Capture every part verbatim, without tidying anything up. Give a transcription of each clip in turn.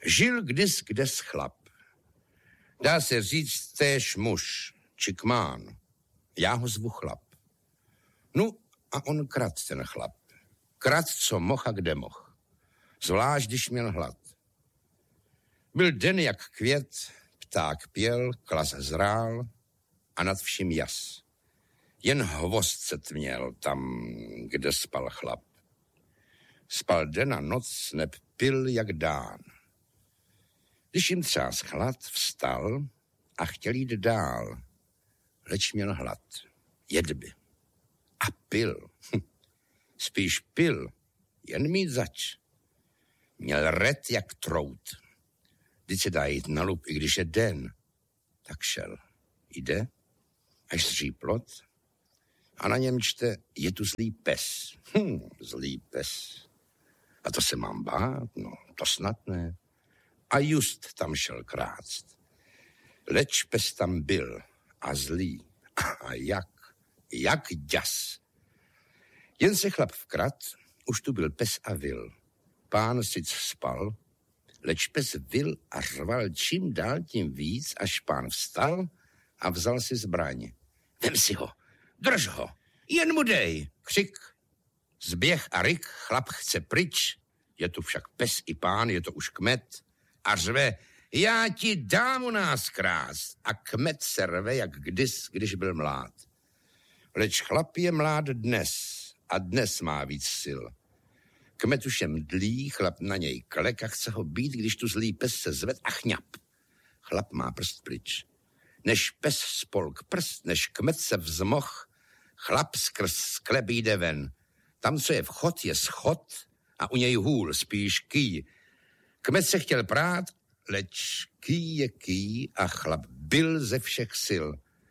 Žil kdys kdes chlap. Dá se říct též muž, či kmán. Já ho zvu chlap. No a on krad ten chlap. Krad, co moh a kde moh. Zvlášť, když měl hlad. Byl den jak květ, pták pěl, klas zrál a nad vším jas. Jen hvozd se tměl tam, kde spal chlap. Spal den a noc, neb pil jak dán. Když jim třás chlad, vstal a chtěl jít dál, leč měl hlad, jedby. A pil. Hm. Spíš pil, jen mít zač. Měl red jak trout. Vždyť se dá jít na lup, i když je den. Tak šel. Jde, až zří plot a na něm čte, je tu zlý pes. Hm, zlý pes. A to se mám bát? No, to snad ne. A just tam šel krást. Leč pes tam byl a zlý. A jak? Jak ďas. Jen se chlap vkrat, už tu byl pes a vil. Pán sic spal, leč pes vil a řval čím dál tím víc, až pán vstal a vzal si zbraň. Vem si ho, drž ho, jen mu dej, křik. Zběh a ryk, chlap chce pryč, je tu však pes i pán, je to už kmet, a řve, já ti dám u nás krás. A kmet se rve, jak kdys, když byl mlád. Leč chlap je mlád dnes a dnes má víc sil. Kmet už je mdlý, chlap na něj klek a chce ho být, když tu zlý pes se zved a chňap. Chlap má prst pryč. Než pes spolk prst, než kmet se vzmoh, chlap skrz sklep jde ven. Tam, co je vchod, je schod a u něj hůl, spíš kýj. Kmet se chtěl prát, leč kýj je kýj a chlap byl ze všech sil,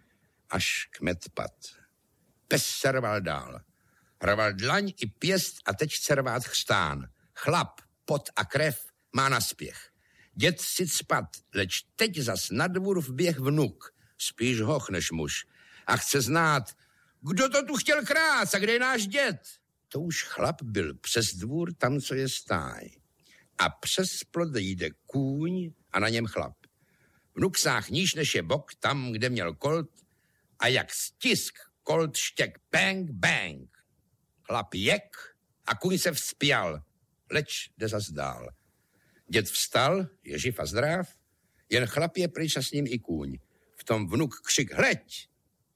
až kmet pad. Pes se rval dál. Rval dlaň i pěst a teď chce rvát chřtán. Chlap, pot a krev má naspěch. Děd si spad, leč teď zas na dvůr vběh vnuk, spíš hoch než muž. A chce znát, kdo to tu chtěl krát a kde je náš děd? To už chlap byl přes dvůr, tam, co je stáj. A přes plot jde kůň a na něm chlap. Vnuk sáh níž než je bok, tam, kde měl kolt, a jak stisk kolt štěk bang, bang. Chlap jek a kůň se vzpěl, leč jde zas dál. Děd vstal, je živ a zdrav, jen chlap je pryč a s ním i kůň. V tom vnuk křik, hleď!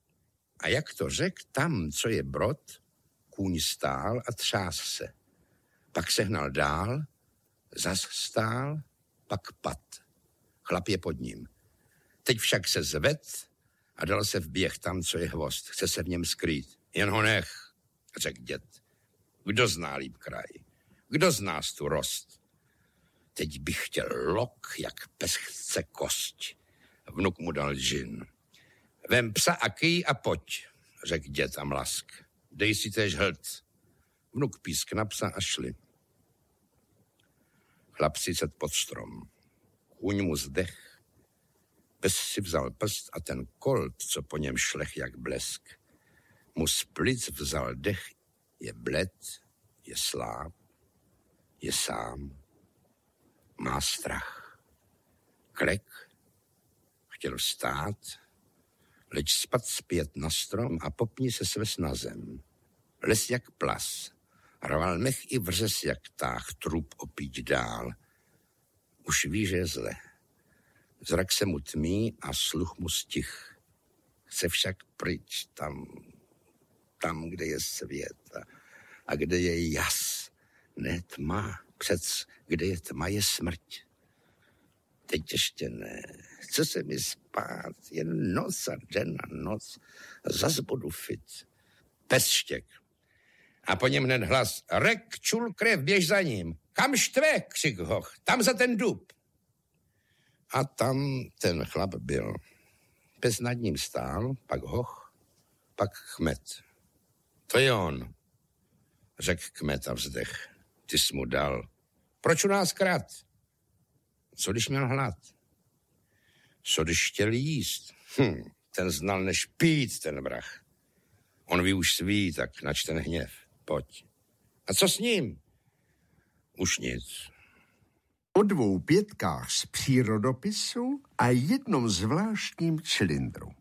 A jak to řek, tam, co je brod, kůň stál a třás se. Pak se hnal dál, zas stál, pak pad. Chlap je pod ním. Teď však se zved a dal se v běh tam, co je hvozd. Chce se v něm skrýt. Jen ho nech, řekl děd. Kdo zná líp kraj? Kdo z nás tu rost? Teď bych chtěl lok, jak pes chce kost. Vnuk mu dal džin. Vem psa a kýj a pojď, řekl děd a mlask. Dej si též hlt. Vnuk písk na psa a šli. Chlap si set pod strom. Kůň mu zdech. Pes si vzal prst a ten kolt, co po něm šlech jak blesk, mu z plic vzal dech, je bled, je sláb, je sám, má strach. Klek, chtěl vstát, leč spad zpět na strom a popni se sves na zem. Les jak plas, rval mech i vřes jak táh, trup opít dál. Už ví, že je zle. Zrak se mu tmí a sluch mu stich. Chce však pryč tam, tam, kde je svět a, a kde je jas. Ne tma, přec kde je tma, je smrť. Teď ještě ne. Chce se mi spát, jen noc a den a noc. Zas budu fit. Pes štěk. A po něm hned hlas. Rek, čul krev, běž za ním. Kam štve, křik hoch. Tam za ten dub. A tam ten chlap byl. Pes nad ním stál, pak hoch, pak kmet. To je on, řekl kmet a vzdech. Ty jsi mu dal. Proč u nás krát? Co když měl hlad? Co když chtěl jíst? Hm, ten znal než pít, ten vrah. On ví už svý, tak nač ten hněv. Pojď. A co s ním? Už nic. o dvou pětkách z přírodopisu a jednom zvláštním cylindru.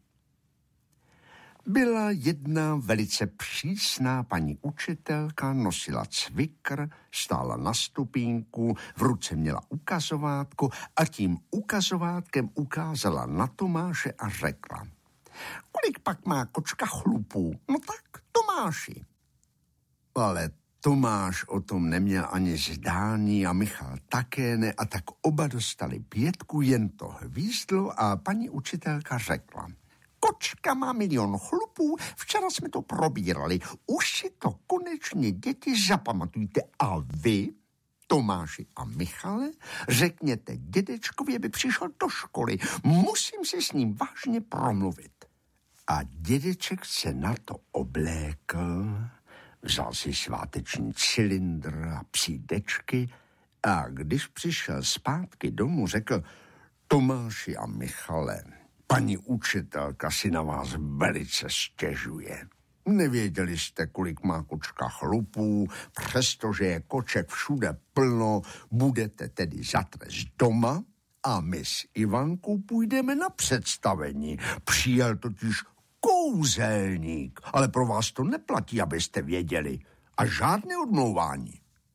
Byla jedna velice přísná paní učitelka, nosila cvikr, stála na stupínku, v ruce měla ukazovátko a tím ukazovátkem ukázala na Tomáše a řekla: kolik pak má kočka chlupů? No tak, Tomáši. Ale Tomáš o tom neměl ani zdání a Michal také ne, a tak oba dostali pětku, jen to hvízdlo a paní učitelka řekla: kočka má milion chlupů, včera jsme to probírali, už si to konečně, děti, zapamatujte. A vy, Tomáši a Michale, řekněte dědečkovi, aby přišel do školy, musím si s ním vážně promluvit. A dědeček se na to oblékl, vzal si sváteční cylindr a psí dečky a když přišel zpátky domů, řekl: Tomáši a Michale, paní učitelka si na vás velice stěžuje. Nevěděli jste, kolik má kočka chlupů, přestože je koček všude plno, budete tedy za trest doma a my s Ivankou půjdeme na představení. Přijel totiž kouzelník, ale pro vás to neplatí, abyste věděli. A žádné odmlouvání.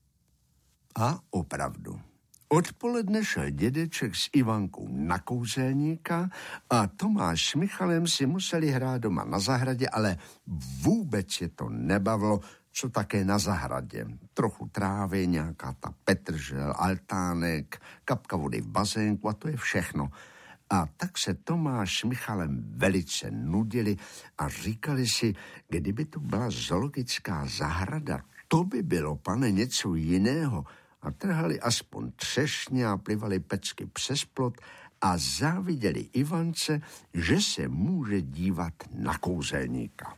A opravdu. Odpoledne šel dědeček s Ivankou na kouzelníka a Tomáš s Michalem si museli hrát doma na zahradě, ale vůbec je to nebavilo, co také na zahradě. Trochu trávy, nějaká ta petržel, altánek, kapka vody v bazénku a to je všechno. A tak se Tomáš s Michalem velice nudili a říkali si, kdyby to byla zoologická zahrada, to by bylo, pane, něco jiného. A trhali aspoň třešně a plivali pecky přes plot a záviděli Ivance, že se může dívat na kouzelníka.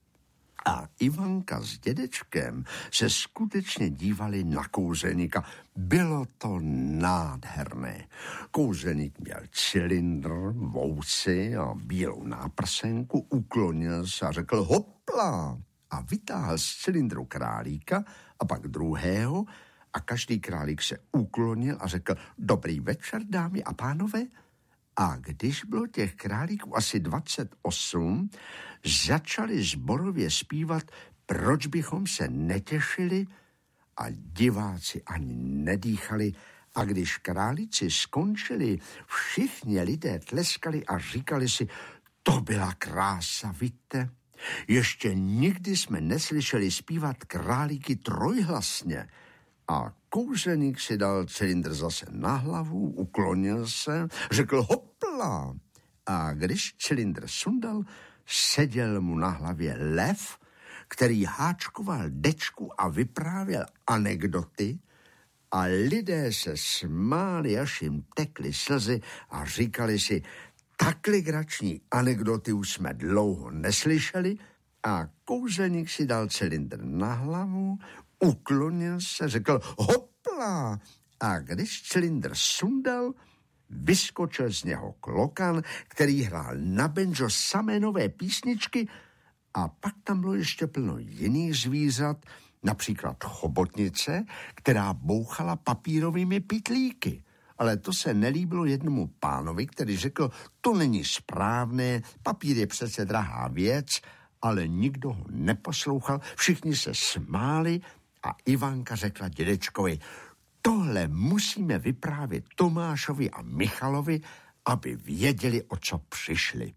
A Ivanka s dědečkem se skutečně dívali na kouzelníka. Bylo to nádherné. Kouzelník měl cylindr, vousy a bílou náprsenku, uklonil se a řekl hopla a vytáhl z cylindru králíka a pak druhého a každý králík se uklonil a řekl dobrý večer, dámy a pánové. A když bylo těch králíků asi dvacet osm, začali zborově zpívat Proč bychom se netěšili, a diváci ani nedýchali. A když králíci skončili, všichni lidé tleskali a říkali si, to byla krása, vidíte? Ještě nikdy jsme neslyšeli zpívat králíky trojhlasně. A kouzelník si dal cylindr zase na hlavu, uklonil se, řekl hopla. A když cylindr sundal, seděl mu na hlavě lev, který háčkoval dečku a vyprávěl anekdoty a lidé se smáli, až jim tekly slzy a říkali si, takhle grační anekdoty už jsme dlouho neslyšeli. A kouzelník si dal cylindr na hlavu, uklonil se, řekl hopla. A když cylindr sundal, vyskočil z něho klokan, který hrál na banjo samé nové písničky a pak tam bylo ještě plno jiných zvířat, například chobotnice, která bouchala papírovými pytlíky. Ale to se nelíbilo jednomu pánovi, který řekl, to není správné, papír je přece drahá věc, ale nikdo ho neposlouchal, všichni se smáli a Ivanka řekla dědečkovi, tohle musíme vyprávět Tomášovi a Michalovi, aby věděli, o co přišli.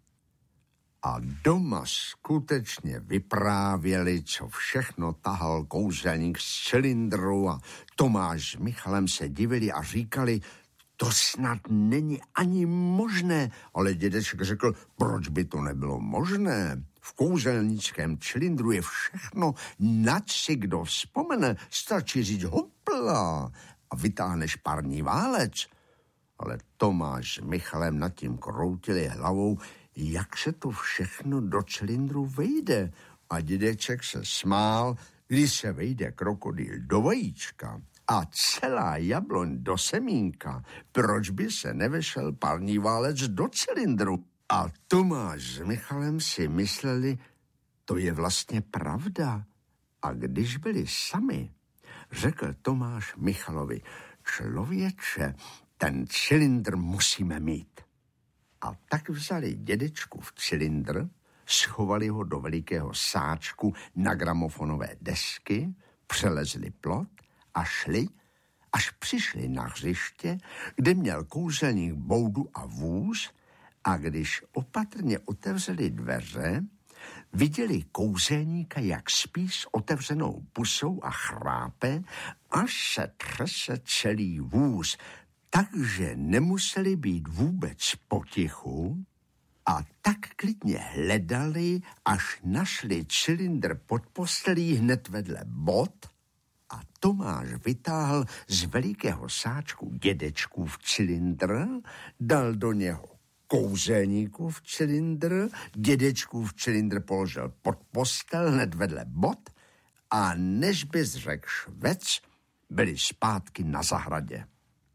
A doma skutečně vyprávěli, co všechno tahal kouzelník z cylindru a Tomáš s Michalem se divili a říkali, to snad není ani možné, ale dědeček řekl, proč by to nebylo možné? V kouzelnickém cylindru je všechno, nač si kdo vzpomene, stačí říct hopla a vytáhneš parní válec. Ale Tomáš s Michalem nad tím kroutili hlavou, jak se to všechno do cylindru vejde. A dědeček se smál, když se vejde krokodýl do vajíčka a celá jabloň do semínka, proč by se nevešel parní válec do cylindru? A Tomáš s Michalem si mysleli, to je vlastně pravda. A když byli sami, řekl Tomáš Michalovi, člověče, ten cylindr musíme mít. A tak vzali dědečkův cylindr, schovali ho do velikého sáčku na gramofonové desky, přelezli plot a šli, až přišli na hřiště, kde měl kouzelník boudu a vůz, a když opatrně otevřeli dveře, viděli kouzelníka, jak spí s otevřenou pusou a chrápe, až se třese celý vůz, takže nemuseli být vůbec potichu a tak klidně hledali, až našli cylindr pod postelí hned vedle bod a Tomáš vytáhl z velikého sáčku dědečkův cylindr, dal do něho kouzelníkův cylindr, dědečkův cylindr položil pod postel hned vedle bod a než bys řekl švec, byli zpátky na zahradě.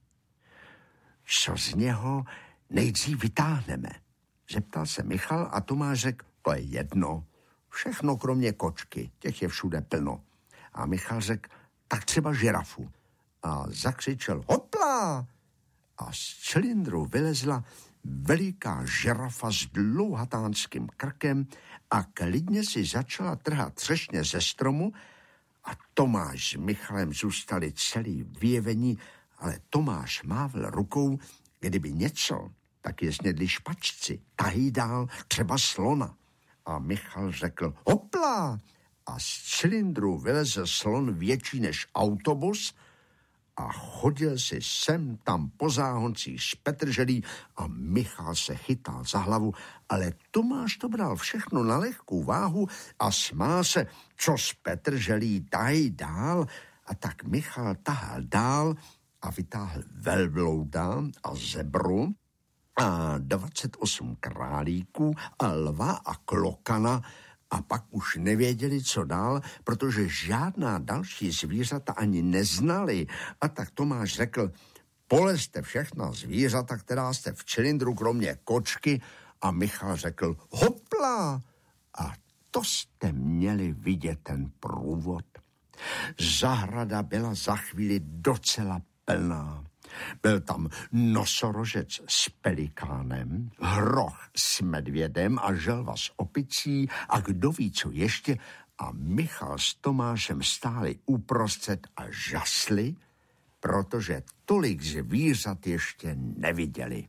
Co z něho nejdřív vytáhneme? Zeptal se Michal a Tomáš řekl, to je jedno, všechno kromě kočky, těch je všude plno. A Michal řekl, tak třeba žirafu. A zakřičel, hopla! A z cylindru vylezla veliká žirafa s dlouhatánským krkem a klidně si začala trhat třešně ze stromu a Tomáš s Michalem zůstali celý vyjevení, ale Tomáš mávl rukou, kdyby něco, tak je snědli špačci, tahy dál třeba slona. A Michal řekl, hopla! A z cylindru vylezl slon větší než autobus a chodil si sem tam po záhoncích z petrželí a Michal se chytal za hlavu, ale Tomáš to bral všechno na lehkou váhu a smál se, co z petrželí tahy dál, a tak Michal tahal dál a vytáhl velblouda a zebru a dvacet osm králíků a lva a klokana a pak už nevěděli, co dál, protože žádná další zvířata ani neznali. A tak Tomáš řekl, polezte všechna zvířata, která jste v cylindru, kromě kočky. A Michal řekl, hopla! A to jste měli vidět ten průvod. Zahrada byla za chvíli docela plná. Byl tam nosorožec s pelikánem, hroch s medvědem a želva s opicí a kdo ví, co ještě. A Michal s Tomášem stáli uprostřed a žasli, protože tolik zvířat ještě neviděli.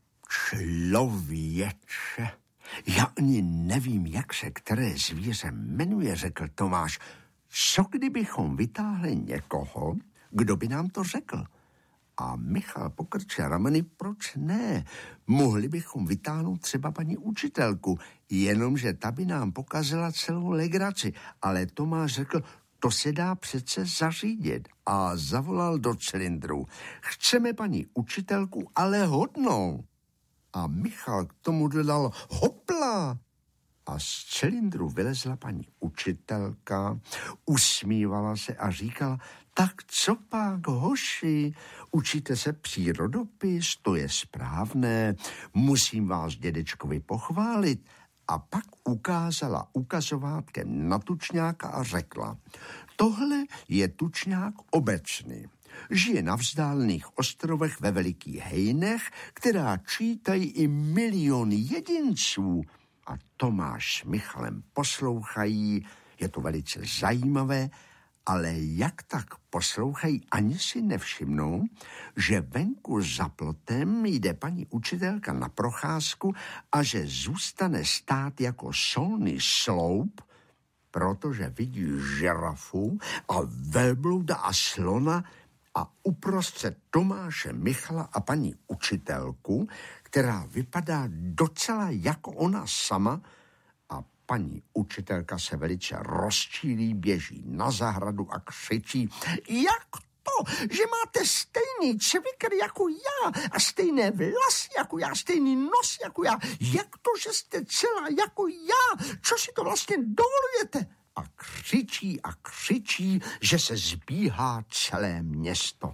Člověče, já ani nevím, jak se které zvíře jmenuje, řekl Tomáš. Co kdybychom vytáhli někoho, kdo by nám to řekl? A Michal pokrčil rameny, proč ne? Mohli bychom vytáhnout třeba paní učitelku, jenomže ta by nám pokazila celou legraci. Ale Tomáš řekl, to se dá přece zařídit. A zavolal do cylindru. Chceme paní učitelku, ale hodnou. A Michal k tomu dodal, hopla! A z cylindru vylezla paní učitelka, usmívala se a říkala, tak co pak, hoši, učíte se přírodopis, to je správné, musím vás dědečkovi pochválit. A pak ukázala ukazovátkem na tučňáka a řekla, tohle je tučňák obecný. Žije na vzdálených ostrovech ve velikých hejnech, která čítají i miliony jedinců. A Tomáš s Michalem poslouchají, je to velice zajímavé, ale jak tak poslouchají, ani si nevšimnou, že venku za plotem jde paní učitelka na procházku a že zůstane stát jako solný sloup, protože vidí žirafu a velblouda a slona a uprostřed Tomáše, Michala a paní učitelku, která vypadá docela jako ona sama, a paní učitelka se velice rozčílí, běží na zahradu a křičí, jak to, že máte stejný cvikr jako já a stejné vlasy jako já, stejný nos jako já, jak to, že jste celá jako já, co si to vlastně dovolujete? A křičí a křičí, že se zbíhá celé město.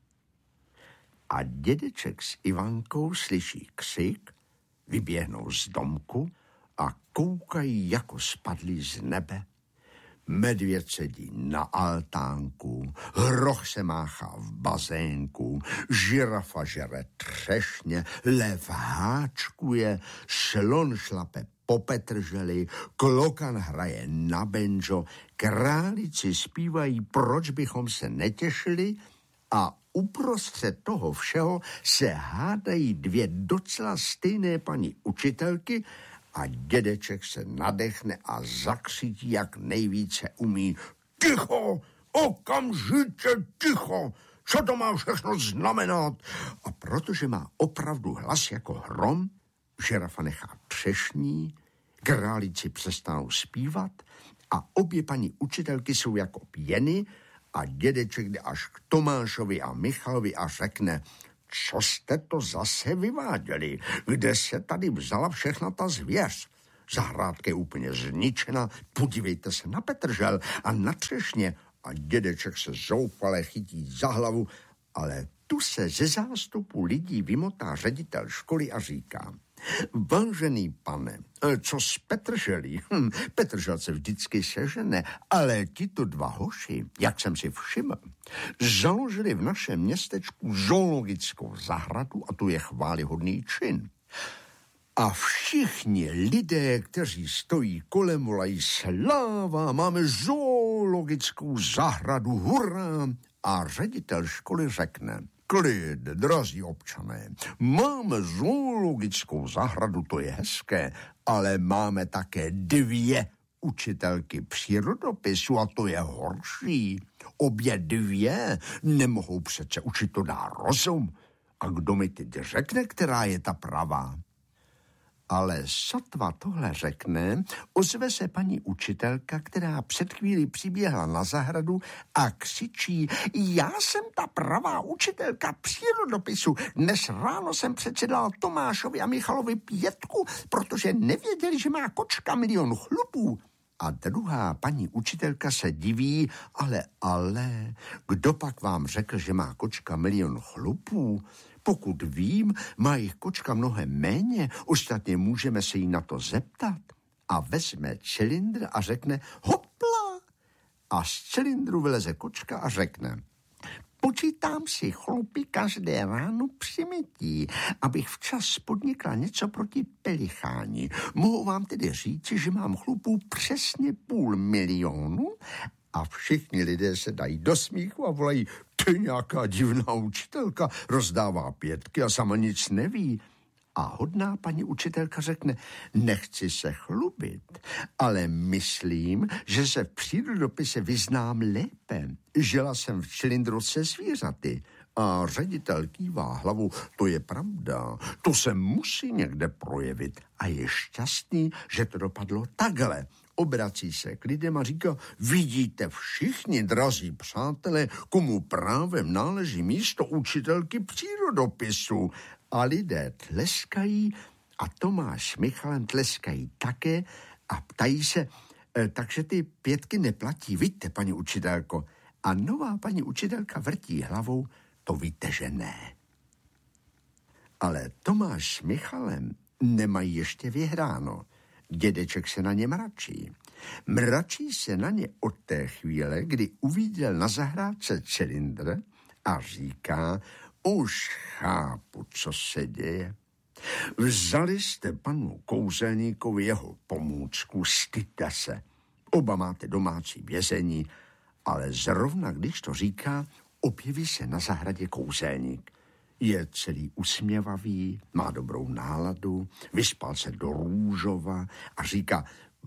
A dědeček s Ivankou slyší křik, vyběhnou z domku a koukají jako spadlí z nebe. Medvěd sedí na altánku, hroch se máchá v bazénku, žirafa žere třešně, lev háčkuje, slon šlape po petrželi, klokan hraje na banjo, králici zpívají, proč bychom se netěšili, a uprostřed toho všeho se hádají dvě docela stejné paní učitelky a dědeček se nadechne a zakřítí, jak nejvíce umí. Ticho! Okamžitě ticho! Co to má všechno znamenat? A protože má opravdu hlas jako hrom, žirafa nechá třešní, králici přestanou zpívat a obě paní učitelky jsou jako pěny a dědeček jde až k Tomášovi a Michalovi a řekne: co jste to zase vyváděli? Kde se tady vzala všechna ta zvěř? Zahrádka je úplně zničena, podívejte se na petržel a na třešně. A dědeček se zoufale chytí za hlavu, ale tu se ze zástupu lidí vymotá ředitel školy a říká: vážený pane, co s petrželí? Hm, petržel se vždycky sežene, ale tito dva hoši, jak jsem si všiml, založili v našem městečku zoologickou zahradu a to je chvályhodný čin. A všichni lidé, kteří stojí kolem, volají: sláva, máme zoologickou zahradu, hurá! A ředitel školy řekne: klid, drazí občané, máme zoologickou zahradu, to je hezké, ale máme také dvě učitelky přírodopisu a to je horší. Obě dvě nemohou přece učit, to dá rozum. A kdo mi teď řekne, která je ta pravá? Ale sotva tohle řekne, ozve se paní učitelka, která před chvílí přiběhla na zahradu a křičí: já jsem ta pravá učitelka přírodopisu. Dnes ráno jsem přečetla Tomášovi a Michalovi pětku, protože nevěděli, že má kočka milion chlupů. A druhá paní učitelka se diví: ale, ale, kdo pak vám řekl, že má kočka milion chlupů? Pokud vím, má jich kočka mnohem méně, ostatně můžeme se jí na to zeptat. A vezme cylindr a řekne: hopla! A z cylindru vyleze kočka a řekne: počítám si chlupy každé ráno při mytí, abych včas podnikla něco proti pelicháni. Mohu vám tedy říci, že mám chlupů přesně půl milionu? A všichni lidé se dají do smíchu a volají: ty nějaká divná učitelka, rozdává pětky a sama nic neví. A hodná paní učitelka řekne: nechci se chlubit, ale myslím, že se v přírodopise vyznám lépe. Žila jsem v cylindru se zvířaty. A ředitel kývá hlavou: to je pravda, to se musí někde projevit. A je šťastný, že to dopadlo takhle. Obrací se k lidem a říká: vidíte všichni, drazí přátelé, komu právem náleží místo učitelky přírodopisu. A lidé tleskají a Tomáš s Michalem tleskají také a ptají se: e, takže ty pětky neplatí, vidíte, paní učitelko? A nová paní učitelka vrtí hlavou: to víte, že ne. Ale Tomáš s Michalem nemají ještě vyhráno. Dědeček se na ně mračí. Mračí se na ně od té chvíle, kdy uviděl na zahrádce cylindr a říká: už chápu, co se děje. Vzali jste panu kouzelníkovi jeho pomůcku, styďte se. Oba máte domácí vězení, ale zrovna když to říká, objeví se na zahradě kouzelník. Je celý usměvavý, má dobrou náladu, vyspal se do růžova a říká: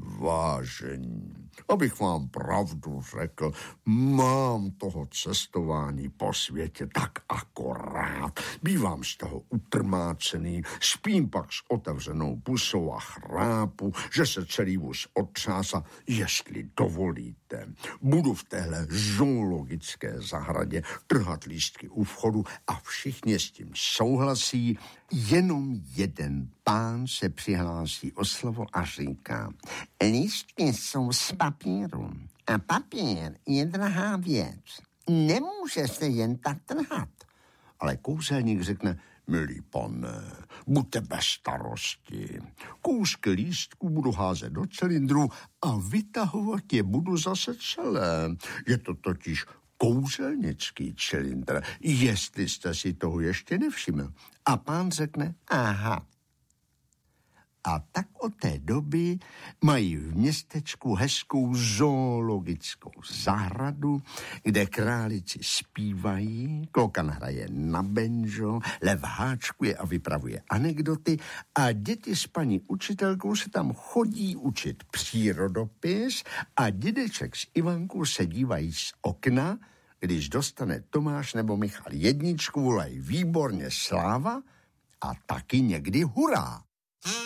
vážení, abych vám pravdu řekl, mám toho cestování po světě tak akorát. Bývám z toho utrmácený, spím pak s otevřenou pusou a chrápu, že se celý vůz otřásá. Jestli dovolíte, budu v téhle zoologické zahradě trhat lístky u vchodu a všichni s tím souhlasí. Jenom jeden pán se přihlásí o slovo a říká: lístky jsou z papíru a papír je drahá věc. Nemůže se jen tak trhat. Ale kouzelník řekne: Milý pane, buďte bez starosti. Kousky lístků budu házet do cylindru a vytahovat je budu zase celé. Je to totiž kouzelnický cylindr, jestli jste si toho ještě nevšiml. A pán řekne, aha. A tak od té doby mají v městečku hezkou zoologickou zahradu, kde králici zpívají, klokan hraje na banjo, lev háčkuje a vypravuje anekdoty a děti s paní učitelkou se tam chodí učit přírodopis a dědeček s Ivankou se dívají z okna, když dostane Tomáš nebo Michal jedničku, volají výborně sláva a taky někdy hurá.